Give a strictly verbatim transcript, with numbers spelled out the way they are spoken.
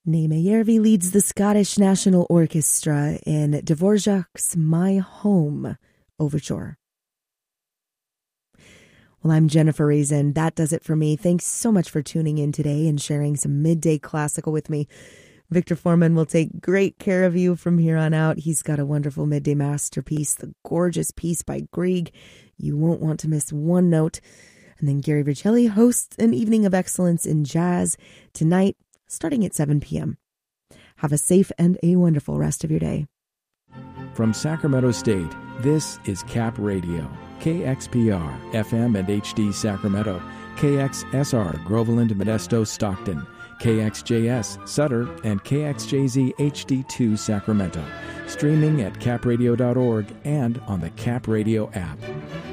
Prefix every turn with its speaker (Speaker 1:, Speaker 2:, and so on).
Speaker 1: Naima Järvi leads the Scottish National Orchestra in Dvorak's My Home Overture. Well, I'm Jennifer Reason. That does it for me. Thanks so much for tuning in today and sharing some midday classical with me. Victor Foreman will take great care of you from here on out. He's got a wonderful midday masterpiece, the gorgeous piece by Grieg. You won't want to miss one note. And then Gary Vercelli hosts an evening of excellence in jazz tonight, starting at seven p.m. Have a safe and a wonderful rest of your day.
Speaker 2: From Sacramento State, this is Cap Radio, K X P R, F M and H D Sacramento, K X S R, Groveland, Modesto, Stockton, K X J S, Sutter, and K X J Z H D two Sacramento. Streaming at cap radio dot org and on the Cap Radio app.